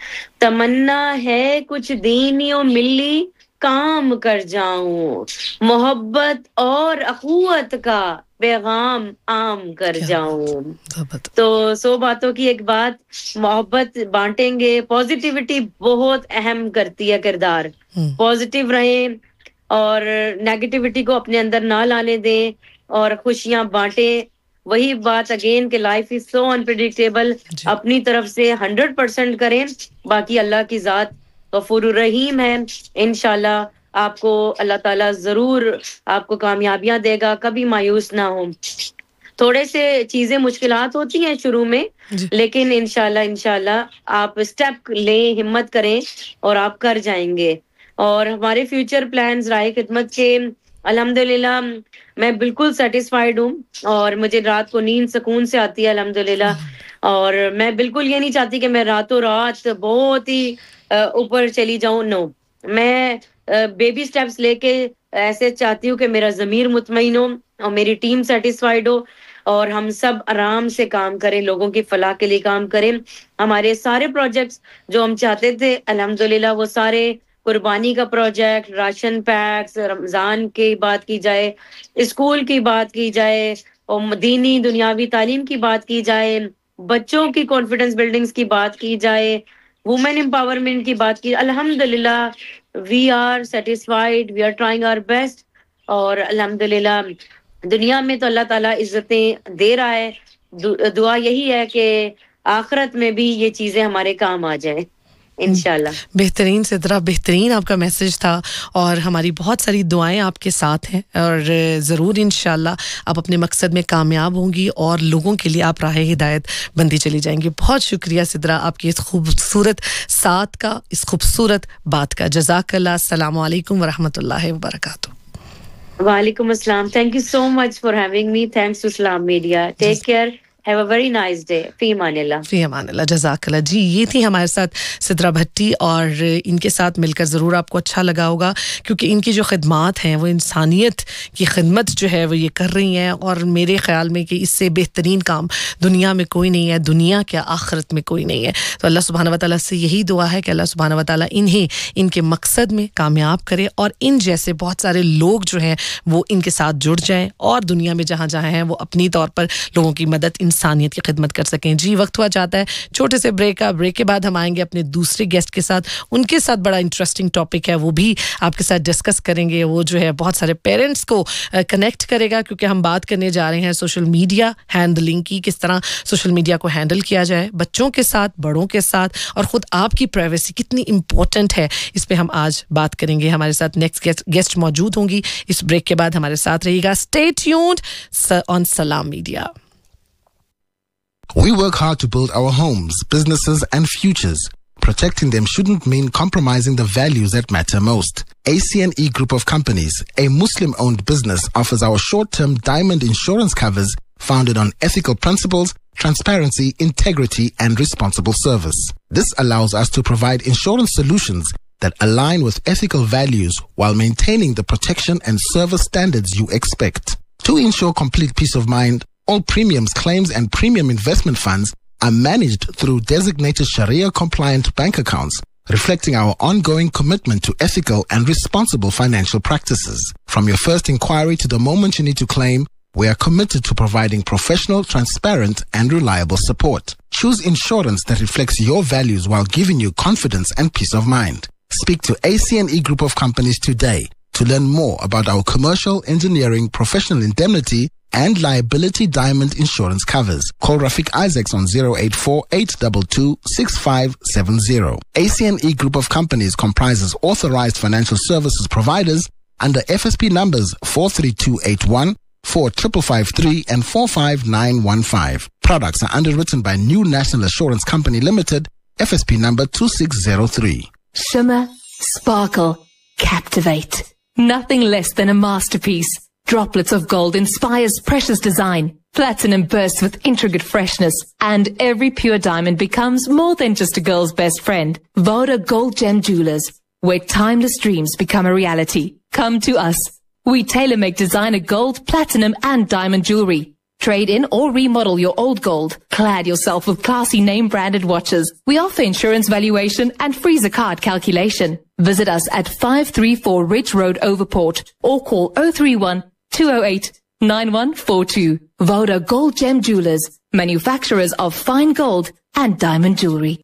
तमन्ना है कुछ दीनियों मिल्ली काम कर जाऊं, मोहब्बत और अखुवत का पैगाम आम कर जाऊं। तो सौ बातों की एक बात, मोहब्बत बांटेंगे, पॉजिटिविटी बहुत अहम करती है किरदार, पॉजिटिव रहें और नेगेटिविटी को अपने अंदर ना लाने दें और खुशियां बांटें। वही बात अगेन कि लाइफ इज सो अनप्रेडिक्टेबल, अपनी तरफ से हंड्रेड परसेंट करें, बाकी अल्लाह की जात गफूर रहीम है। इंशाल्लाह आपको अल्लाह ताला जरूर आपको कामयाबियां देगा, कभी मायूस ना हो। थोड़े से चीजें मुश्किलात होती हैं शुरू में, लेकिन इंशाल्लाह इंशाल्लाह आप स्टेप लें, हिम्मत करें और आप कर जाएंगे। और हमारे फ्यूचर प्लान्स राह खिदमत के अल्हम्दुलिल्लाह मैं बिल्कुल सेटिस्फाइड हूँ और मुझे रात को नींद सुकून से आती है अल्हम्दुलिल्लाह और मैं बिल्कुल ये नहीं चाहती कि मैं रातों रात बहुत ही ऊपर चली जाऊँ नो मैं बेबी स्टेप्स लेके ऐसे चाहती हूँ कि मेरा ज़मीर मुतमईन हो और मेरी टीम सेटिस्फाइड हो और हम सब आराम से काम करें लोगों की फलाह के लिए काम करें हमारे सारे प्रोजेक्ट्स जो हम चाहते थे अल्हम्दुलिल्लाह वो सारे कुर्बानी का प्रोजेक्ट राशन पैक्स रमजान की बात की जाए स्कूल की बात की जाए और दीनी दुनियावी तालीम की बात की जाए बच्चों की कॉन्फिडेंस बिल्डिंग्स की बात की जाए वुमेन एम्पावरमेंट की बात की अल्हम्दुलिल्लाह we are satisfied we are trying our best और अल्हम्दुलिल्लाह दुनिया में तो अल्लाह ताला इज्जतें दे रहा है दु, दुआ यही है कि आखिरत में भी ये चीजें हमारे काम आ जाएं इंशाल्लाह। बेहतरीन सिद्रा बेहतरीन आपका मैसेज था और हमारी बहुत सारी दुआएं आपके साथ हैं और ज़रूर इंशाल्लाह आप अपने मकसद में कामयाब होंगी और लोगों के लिए आप राह हिदायत बनती चली जाएंगी। बहुत शुक्रिया सिद्रा आपकी इस खूबसूरत साथ का इस खूबसूरत बात का। जज़ाकल्लाह। अस्सलामु अलैकुम व रहमतुल्लाहि व बरकातुहू। वालेकुम अस्सलाम। Thank you so much for having me. Thanks to Salam Media. Take care. Have a very nice day. फी अमानिल्लाह। फी अमानिल्लाह। जज़ाकल्लाह। जी ये थी हमारे साथ सिद्रा भट्टी और इनके साथ मिलकर ज़रूर आपको अच्छा लगा होगा क्योंकि इनकी जो खिदमात हैं वो इंसानियत की खिदमत जो है वो ये कर रही हैं और मेरे ख़्याल में कि इससे बेहतरीन काम दुनिया में कोई नहीं है दुनिया क्या आखिरत में कोई नहीं है। तो अल्लाह सुब्हानहू व तआला से यही दुआ है कि अल्लाह सुब्हानहू व तआला इन्हें इनके मकसद में कामयाब करे और इन जैसे बहुत सारे लोग जो हैं वो इनके साथ जुड़ जाएँ और दुनिया में जहाँ जहाँ हैं वो अपनी तौर पर लोगों की मदद इंसानियत की खिदमत कर सकें। जी वक्त हुआ जाता है छोटे से ब्रेक का। ब्रेक के बाद हम आएंगे अपने दूसरे गेस्ट के साथ। उनके साथ बड़ा इंटरेस्टिंग टॉपिक है वो भी आपके साथ डिस्कस करेंगे। वो जो है बहुत सारे पेरेंट्स को कनेक्ट करेगा क्योंकि हम बात करने जा रहे हैं सोशल मीडिया हैंडलिंग की, किस तरह सोशल मीडिया को हैंडल किया जाए बच्चों के साथ बड़ों के साथ और ख़ुद आपकी प्राइवेसी कितनी इंपॉर्टेंट है इस पर हम आज बात करेंगे। हमारे साथ नेक्स्ट गेस्ट गेस्ट मौजूद होंगी। इस ब्रेक के बाद हमारे साथ रहिएगा। स्टे ट्यून्ड ऑन सलाम media. We work hard to build our homes, businesses and futures. Protecting them shouldn't mean compromising the values that matter most. A C N E Group of Companies, a Muslim-owned business, offers our short-term diamond insurance covers founded on ethical principles, transparency, integrity and responsible service. This allows us to provide insurance solutions that align with ethical values while maintaining the protection and service standards you expect. To ensure complete peace of mind, all premiums, claims and premium investment funds are managed through designated Sharia-compliant bank accounts, reflecting our ongoing commitment to ethical and responsible financial practices. From your first inquiry to the moment you need to claim, we are committed to providing professional, transparent and reliable support. Choose insurance that reflects your values while giving you confidence and peace of mind. Speak to A C N E Group of Companies today to learn more about our commercial, engineering, professional indemnity and liability diamond insurance covers. Call Rafiq Isaacs on zero eight four, eight two two, six five seven zero. A C N E Group of Companies comprises authorized financial services providers under F S P numbers four three two eight one, four five five three and four five nine one five. Products are underwritten by New National Assurance Company Limited, F S P number two six zero three. Shimmer, sparkle, captivate. Nothing less than a masterpiece. Droplets of gold inspires precious design. Platinum bursts with intricate freshness. And every pure diamond becomes more than just a girl's best friend. Voda Gold Gem Jewelers, where timeless dreams become a reality. Come to us. We tailor-make designer gold, platinum and diamond jewelry. Trade in or remodel your old gold. Clad yourself with classy name-branded watches. We offer insurance valuation and freezer card calculation. Visit us at five three four Ridge Road, Overport, or call zero three one, two zero eight, nine one four two. Voda Gold Gem Jewelers, manufacturers of fine gold and diamond jewelry.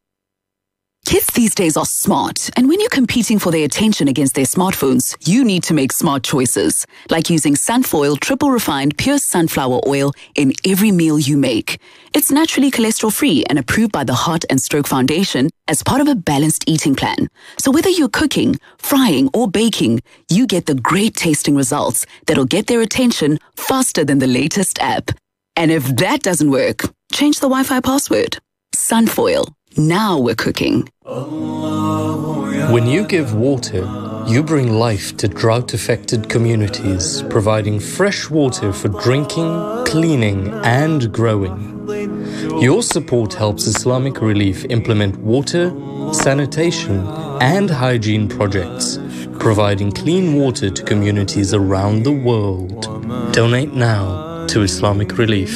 Kids these days are smart, and when you're competing for their attention against their smartphones, you need to make smart choices, like using Sunfoil triple refined pure sunflower oil in every meal you make. It's naturally cholesterol-free and approved by the Heart and Stroke Foundation as part of a balanced eating plan. So whether you're cooking, frying, or baking, you get the great tasting results that'll get their attention faster than the latest app. And if that doesn't work, change the Wi-Fi password. Sunfoil. Now we're cooking. When you give water, You bring life to drought-affected communities, providing fresh water for drinking, cleaning, and growing. Your support helps Islamic Relief implement water, sanitation, and hygiene projects, providing clean water to communities around the world. Donate now to Islamic Relief.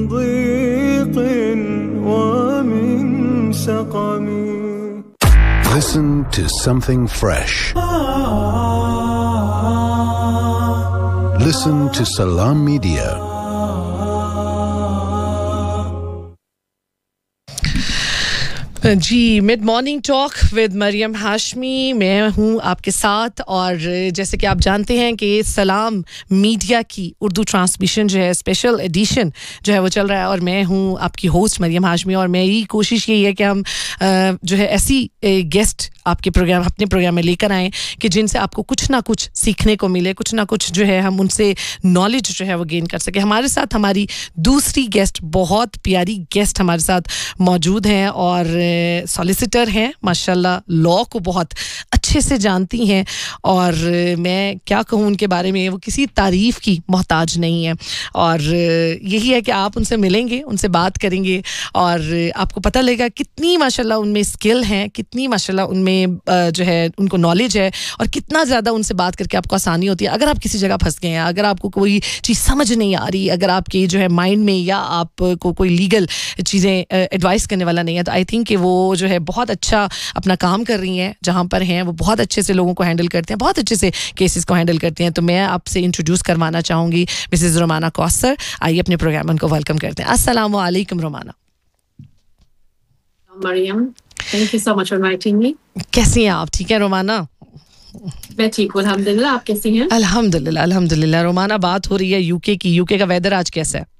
Listen to something fresh. Listen to Salam Media. Ji mid morning talk with Maryam Hashmi, मैं हूं आपके साथ। और जैसे कि आप जानते हैं कि सलाम मीडिया की उर्दू ट्रांसमिशन जो है, स्पेशल एडिशन जो है वो चल रहा है, और मैं हूं आपकी होस्ट मरियम हाशमी। और मेरी कोशिश यही है कि हम जो है ऐसी गेस्ट आपके प्रोग्राम अपने प्रोग्राम में लेकर आएँ कि जिनसे आपको कुछ ना कुछ सीखने को मिले, कुछ ना कुछ जो है हम उनसे नॉलेज जो है वो गेन कर सके। हमारे साथ हमारी दूसरी गेस्ट, बहुत प्यारी गेस्ट हमारे साथ मौजूद हैं और सॉलिसिटर हैं, माशाल्लाह लॉ को बहुत अच्छे से जानती हैं, और मैं क्या कहूँ उनके बारे में, वो किसी तारीफ़ की मोहताज नहीं है। और यही है कि आप उनसे मिलेंगे, उनसे बात करेंगे और आपको पता लगेगा कितनी माशाल्लाह उनमें स्किल हैं, कितनी माशाल्लाह उनमें जो है उनको नॉलेज है, और कितना ज़्यादा उनसे बात करके आपको आसानी होती है। अगर आप किसी जगह फंस गए हैं, अगर आपको कोई चीज़ समझ नहीं आ रही, अगर आपके जो है माइंड में या आपको कोई लीगल चीज़ें एडवाइस करने वाला नहीं है, तो आई थिंक कि वो जो है बहुत अच्छा अपना काम कर रही हैं। जहाँ पर हैं वो बहुत अच्छे से लोगों को हैंडल करते हैं, बहुत अच्छे से केसेस को हैंडल करते हैं। तो मैं आपसे इंट्रोड्यूस करवाना चाहूँगी मिसेस रोमाना कौसर। आइए अपने प्रोग्राम उनको वेलकम करते हैं। अस्सलाम वालेकुम Romana. Maryam, thank you so much for inviting me. कैसी हैं आप? ठीक है रोमाना? मैं ठीक हूँ अल्हम्दुलिल्लाह, आप कैसी हैं? अल्हम्दुलिल्लाह अल्हम्दुलिल्लाह। रोमाना, बात हो रही है यूके की। यूके का वेदर आज कैसा है?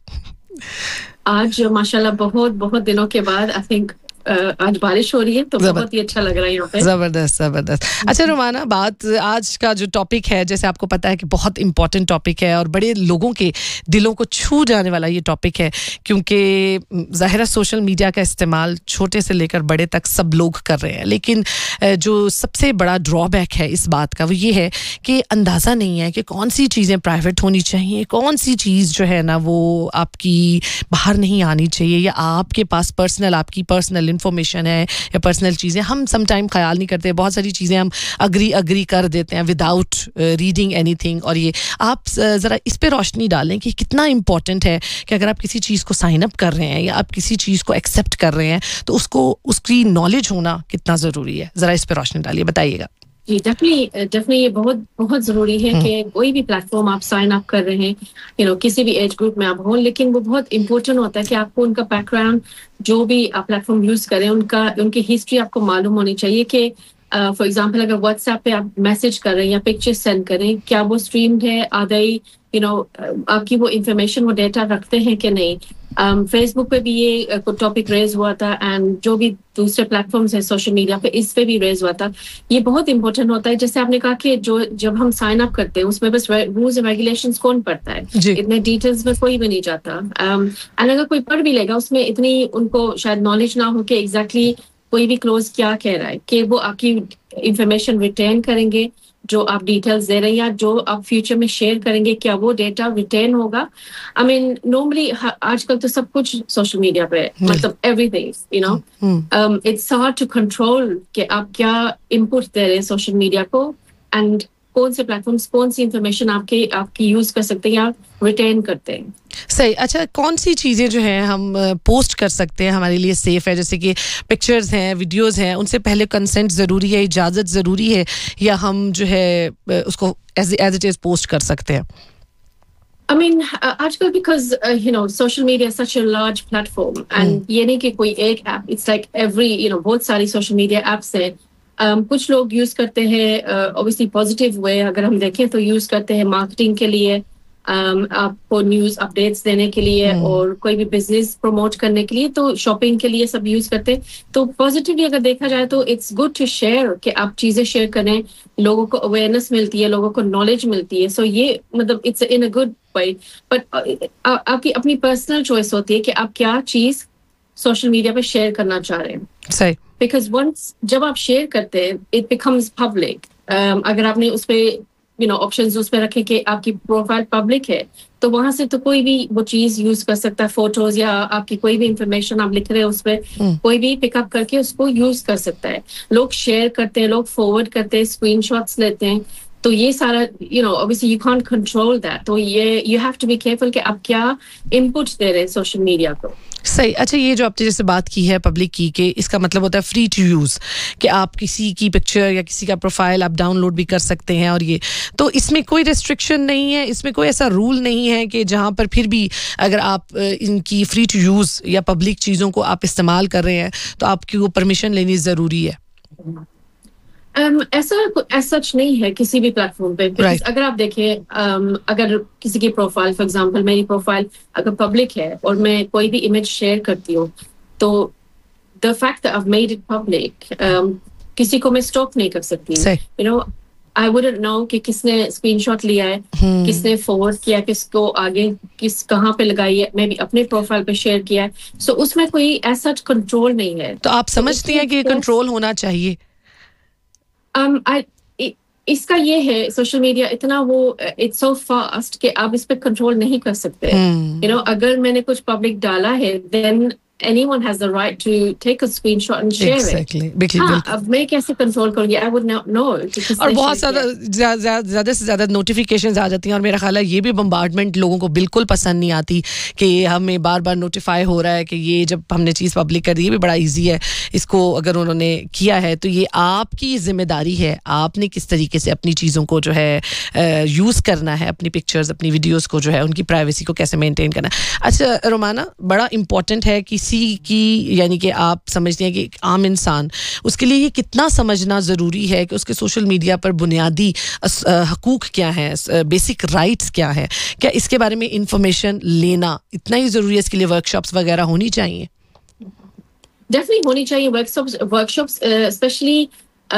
आज माशाल्लाह बहुत बहुत दिनों के बाद आई थिंक आज बारिश हो रही है, तो बहुत ही अच्छा लग रहा है यहाँ पे। जबरदस्त जबरदस्त। अच्छा रोमाना, बात आज का जो टॉपिक है, जैसे आपको पता है कि बहुत इंपॉर्टेंट टॉपिक है और बड़े लोगों के दिलों को छू जाने वाला ये टॉपिक है, क्योंकि ज़ाहिर है सोशल मीडिया का इस्तेमाल छोटे से लेकर बड़े तक सब लोग कर रहे हैं, लेकिन जो सबसे बड़ा ड्रॉबैक है इस बात का वो ये है कि अंदाज़ा नहीं है कि कौन सी चीज़ें प्राइवेट होनी चाहिए, कौन सी चीज़ जो है ना वो आपकी बाहर नहीं आनी चाहिए, या आपके पास पर्सनल आपकी पर्सनल इन्फॉर्मेशन है या पर्सनल चीज़ें हम सम टाइम ख्याल नहीं करते। बहुत सारी चीज़ें हम अग्री अग्री कर देते हैं विदाउट रीडिंग एनीथिंग। और ये आप ज़रा इस पे रोशनी डालें कि कितना इम्पॉर्टेंट है कि अगर आप किसी चीज़ को साइन अप कर रहे हैं या आप किसी चीज़ को एक्सेप्ट कर रहे हैं तो उसको उसकी नॉलेज होना कितना ज़रूरी है। ज़रा इस पे रोशनी डालिए, बताइएगा। जी डेफिनेटली डेफिनेटली ये बहुत बहुत ज़रूरी है कि कोई भी प्लेटफॉर्म आप साइन अप कर रहे हैं, यू नो किसी भी एज ग्रुप में आप हो, लेकिन वो बहुत इंपॉर्टेंट होता है कि आपको उनका बैकग्राउंड, जो भी आप प्लेटफॉर्म यूज़ करें, उनका उनकी हिस्ट्री आपको मालूम होनी चाहिए। कि फॉर एग्जांपल अगर व्हाट्सएप पे आप मैसेज कर रहे हैं या पिक्चर सेंड करें, क्या वो स्ट्रीम्ड है, आदि यू नो आपकी वो इंफॉर्मेशन वो डेटा रखते हैं कि नहीं। फेसबुक um, पे भी ये uh, टॉपिक रेज हुआ था, एंड जो भी दूसरे प्लेटफॉर्म्स हैं सोशल मीडिया पे, इस पे भी रेज हुआ था। ये बहुत इंपॉर्टेंट होता है, जैसे आपने कहा कि जो जब हम साइन अप करते हैं उसमें बस रूल्स एंड रेगुलेशंस कौन पढ़ता है, इतने डिटेल्स में कोई भी नहीं जाता। एंड um, अगर कोई पढ़ भी लेगा उसमें इतनी उनको शायद नॉलेज ना हो कि एग्जैक्टली कोई भी क्लोज क्या कह रहा है, कि वो आपकी इंफॉर्मेशन रिटेन करेंगे, जो आप डिटेल्स दे रहे हैं या जो आप फ्यूचर में शेयर करेंगे, क्या वो डेटा रिटेन होगा। आई मीन नॉर्मली आजकल तो सब कुछ सोशल मीडिया पे, मतलब everything, you know it's hard to control कि आप क्या इनपुट दे रहे हैं सोशल मीडिया को, एंड कौन से प्लेटफॉर्म्स कौन सी इंफॉर्मेशन आपके आपकी यूज कर सकते हैं या रिटेन करते हैं। सही। अच्छा, कौन सी चीज़ें जो हैं हम पोस्ट कर सकते हैं हमारे लिए सेफ़ है, जैसे कि पिक्चर्स हैं, वीडियोस हैं, उनसे पहले कंसेंट ज़रूरी है, इजाज़त ज़रूरी है, या हम जो है उसको as as it is post कर सकते हैं? I mean, uh, आजकल because uh, you know social media is such a large platform, and hmm. ये नहीं कि कोई एक app, it's like every you know बहुत सारी social media apps हैं। um, कुछ लोग यूज करते हैं ऑब्वियसली पॉजिटिव वे, अगर हम देखें तो यूज करते हैं मार्केटिंग के लिए, um, आपको न्यूज अपडेट्स देने के लिए, hmm. और कोई भी बिजनेस प्रमोट करने के लिए, तो शॉपिंग के लिए सब यूज करते हैं। तो पॉजिटिवली अगर देखा जाए तो इट्स गुड टू शेयर, कि आप चीजें शेयर करें, लोगों को अवेयरनेस मिलती है, लोगों को नॉलेज मिलती है। सो so ये मतलब it's in a good way, but आपकी अपनी पर्सनल चॉइस होती है कि आप क्या चीज सोशल मीडिया पे शेयर करना चाह रहे हैं। सही। बिकॉज वंस जब आप शेयर करते हैं इट बिकम्स पब्लिक, अगर आपने उस पे यू नो ऑप्शंस उस पे रखे कि आपकी प्रोफाइल पब्लिक है, तो वहां से तो कोई भी वो चीज यूज कर सकता है, फोटोज या आपकी कोई भी इंफॉर्मेशन आप लिख रहे हो उस पे कोई भी पिकअप करके उसको यूज कर सकता है. लोग शेयर करते हैं, लोग फॉरवर्ड करते हैं, स्क्रीनशॉट्स लेते हैं, तो ये सारा you know obviously you can't control that. तो ये you have to be careful कि आप क्या इनपुट दे रहे हैं सोशल मीडिया को. सही. अच्छा, ये जो आपने जैसे बात की है पब्लिक की, कि इसका मतलब होता है फ्री टू यूज़, कि आप किसी की पिक्चर या किसी का प्रोफाइल आप डाउनलोड भी कर सकते हैं, और ये तो इसमें कोई रेस्ट्रिक्शन नहीं है, इसमें कोई ऐसा रूल नहीं है कि जहाँ पर फिर भी अगर आप इनकी फ्री टू यूज़ या पब्लिक चीज़ों को आप इस्तेमाल कर रहे हैं तो आपकी वो परमिशन लेनी ज़रूरी है? Um, ऐसा ऐसा सच नहीं है किसी भी प्लेटफॉर्म पे. right. अगर आप देखें um, अगर किसी की प्रोफाइल फॉर एग्जांपल मेरी प्रोफाइल अगर पब्लिक है और मैं कोई भी इमेज शेयर करती हूँ, तो the fact that I have made it public, किसी को मैं स्टॉप नहीं कर सकती. You know I wouldn't know कि किसने स्क्रीनशॉट लिया है, hmm. किसने फॉरवर्ड किया, किसको आगे किस कहाँ पे लगाई है, मैं भी अपने प्रोफाइल पे शेयर किया है. सो so, उसमें कोई ऐसा कंट्रोल नहीं है. तो आप समझती हैं कि कंट्रोल होना चाहिए? Um, I, इसका ये है सोशल मीडिया इतना वो इट्स सो फास्ट कि आप इस पे कंट्रोल नहीं कर सकते. यू नो अगर मैंने कुछ पब्लिक डाला है, then anyone has the right to take a screenshot and share exactly. it. हाँ, अब मैं कैसे कंट्रोल करूँगी? I would not know. और बहुत ज़्यादा ज़्यादा से ज़्यादा नोटिफिकेशंस आ जाती हैं, और मेरा ख्याल है ये भी बम्बार्डमेंट लोगों को बिल्कुल पसंद नहीं आती कि हमें बार बार नोटिफाई हो रहा है कि ये जब हमने चीज़ पब्लिक कर दी. ये भी बड़ा ईजी है, इसको अगर उन्होंने किया है तो ये आपकी जिम्मेदारी है, आपने किस तरीके से अपनी चीज़ों को जो है यूज़ करना है, अपनी पिक्चर्स अपनी वीडियोज़ को जो है उनकी प्राइवेसी को कैसे मेनटेन करना है. अच्छा रोमाना, बड़ा इंपॉर्टेंट है कि की यानी कि आप समझते हैं कि एक आम इंसान, उसके लिए ये कितना समझना ज़रूरी है कि उसके सोशल मीडिया पर बुनियादी हकूक़ क्या हैं, बेसिक राइट्स क्या हैं? क्या इसके बारे में इंफॉर्मेशन लेना इतना ही ज़रूरी है? इसके लिए वर्कशॉप्स वगैरह होनी चाहिए? डेफिनेटली होनी चाहिए वर्कशॉप्स वर्कशॉप्स स्पेशली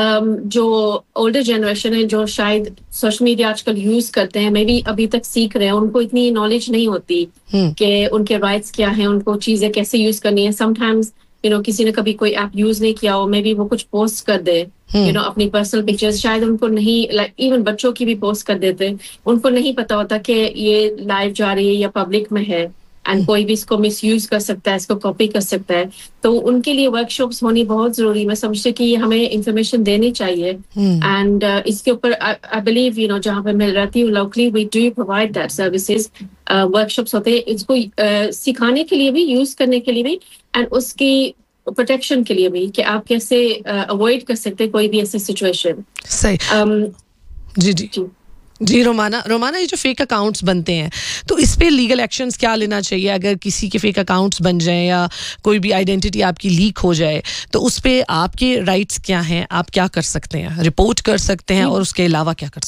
जो ओल्डर जनरेशन है, जो शायद सोशल मीडिया आजकल यूज करते हैं, मे बी अभी तक सीख रहे हैं, उनको इतनी नॉलेज नहीं होती कि उनके राइट्स क्या हैं, उनको चीजें कैसे यूज करनी है. समटाइम्स यू नो किसी ने कभी कोई ऐप यूज नहीं किया हो, मे बी वो कुछ पोस्ट कर दे यू नो अपनी पर्सनल पिक्चर्स, शायद उनको नहीं, लाइक इवन बच्चों की भी पोस्ट कर देते, उनको नहीं पता होता कि ये लाइव जा रही है या पब्लिक में है, एंड कोई भी इसको मिसयूज कर सकता है, इसको कॉपी कर सकता है. तो उनके लिए वर्कशॉप्स होनी बहुत जरूरी. मैं समझती कि हमें इंफॉर्मेशन देनी चाहिए, एंड uh, इसके ऊपर आई बिलीव यू नो जहाँ पे मैं रहती हूँ locally, we do provide that services. Workshops होते हैं इसको uh, सिखाने के लिए भी, यूज करने के लिए भी, एंड उसकी प्रोटेक्शन के लिए भी, कि आप कैसे अवॉइड uh, कर सकते हैं कोई भी ऐसी सिचुएशन. सही. um, जी जी जी जी रोमाना रोमाना ये जो फेक अकाउंट्स बनते हैं, तो इस पे लीगल एक्शंस क्या लेना चाहिए? अगर किसी के फेक अकाउंट्स बन जाएं या कोई भी आइडेंटिटी आपकी लीक हो जाए, तो उस पे आपके राइट्स क्या हैं? आप क्या कर सकते हैं? रिपोर्ट कर सकते हैं, और उसके अलावा क्या कर सकते हैं?